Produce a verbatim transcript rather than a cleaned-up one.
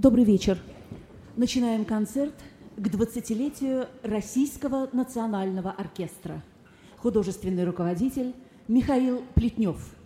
Добрый вечер. Начинаем концерт к двадцатилетию Российского национального оркестра. Художественный руководитель Михаил Плетнев.